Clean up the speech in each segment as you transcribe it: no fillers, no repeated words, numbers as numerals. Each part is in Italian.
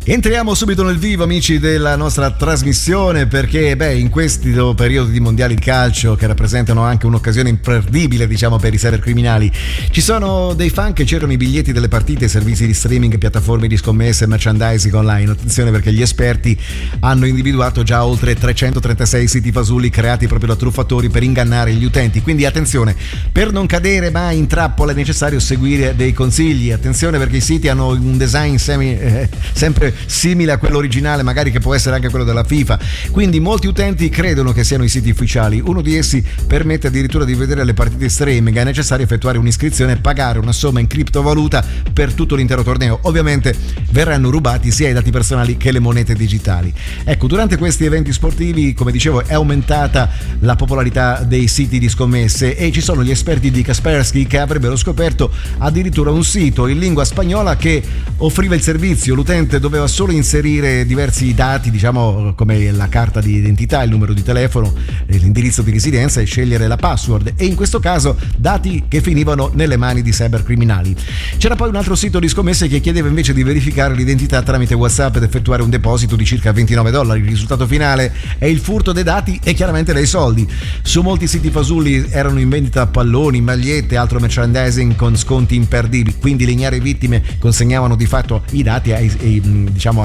Entriamo subito nel vivo, amici, della nostra trasmissione, perché in questo periodo di mondiali di calcio, che rappresentano anche un'occasione imperdibile, diciamo, per i cybercriminali, ci sono dei fan che cercano i biglietti delle partite, servizi di streaming, piattaforme di scommesse e merchandising online. Attenzione, perché gli esperti hanno individuato già oltre 336 siti fasulli creati proprio da truffatori per ingannare gli utenti. Quindi attenzione, per non cadere mai in trappola è necessario seguire dei consigli. Attenzione, perché i siti hanno un design sempre simile a quello originale, magari che può essere anche quello della FIFA, quindi molti utenti credono che siano i siti ufficiali. Uno di essi permette addirittura di vedere le partite streaming, è necessario effettuare un'iscrizione e pagare una somma in criptovaluta per tutto l'intero torneo. Ovviamente verranno rubati sia i dati personali che le monete digitali. Ecco, durante questi eventi sportivi, come dicevo, è aumentata la popolarità dei siti di scommesse e ci sono gli esperti di Kaspersky che avrebbero scoperto addirittura un sito in lingua spagnola che offriva il servizio. L'utente doveva solo inserire diversi dati, diciamo come la carta di identità, il numero di telefono, l'indirizzo di residenza e scegliere la password, e in questo caso dati che finivano nelle mani di cybercriminali. C'era poi un altro sito di scommesse che chiedeva invece di verificare l'identità tramite WhatsApp ed effettuare un deposito di circa $29. Il risultato finale è il furto dei dati e chiaramente dei soldi. Su molti siti fasulli erano in vendita palloni, magliette e altro merchandising con sconti imperdibili, quindi le ignare vittime consegnavano di fatto i dati diciamo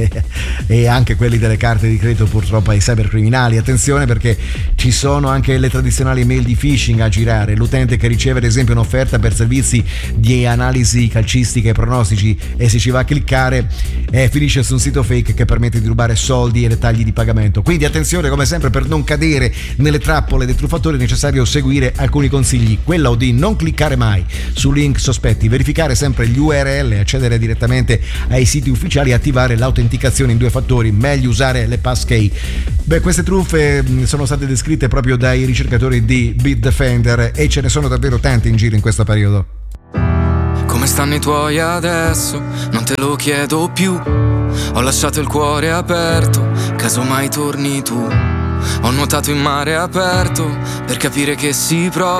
e anche quelli delle carte di credito purtroppo ai cybercriminali. Attenzione, perché ci sono anche le tradizionali mail di phishing a girare. L'utente che riceve ad esempio un'offerta per servizi di analisi calcistica e pronostici e se ci va a cliccare finisce su un sito fake che permette di rubare soldi e dettagli di pagamento. Quindi attenzione, come sempre, per non cadere nelle trappole dei truffatori è necessario seguire alcuni consigli. Quello di non cliccare mai su link sospetti, verificare sempre gli URL, accedere direttamente ai siti ufficiali, attivare l'autenticazione in 2 fattori, meglio usare le passkey. Queste truffe sono state descritte proprio dai ricercatori di Bitdefender e ce ne sono davvero tante in giro in questo periodo. Come stanno i tuoi adesso? Non te lo chiedo più. Ho lasciato il cuore aperto, caso mai torni tu. Ho nuotato in mare aperto per capire che si prova